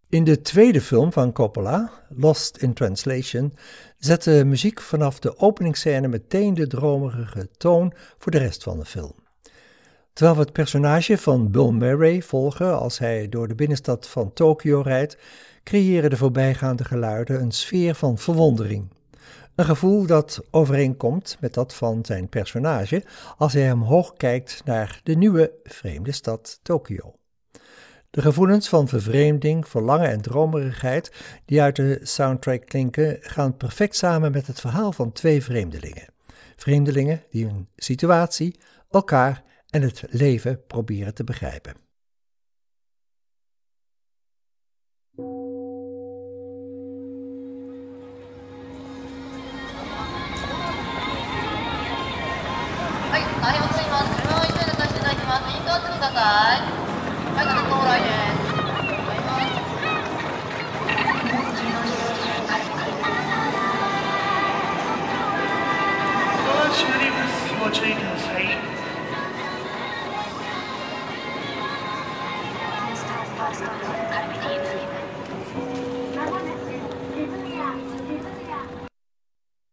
In de tweede film van Coppola, Lost in Translation, zet de muziek vanaf de openingsscène meteen de dromerige toon voor de rest van de film. Terwijl we het personage van Bill Murray volgen als hij door de binnenstad van Tokio rijdt, creëren de voorbijgaande geluiden een sfeer van verwondering. Een gevoel dat overeenkomt met dat van zijn personage als hij omhoog kijkt naar de nieuwe vreemde stad Tokio. De gevoelens van vervreemding, verlangen en dromerigheid die uit de soundtrack klinken gaan perfect samen met het verhaal van twee vreemdelingen. Vreemdelingen die hun situatie, elkaar en het leven proberen te begrijpen.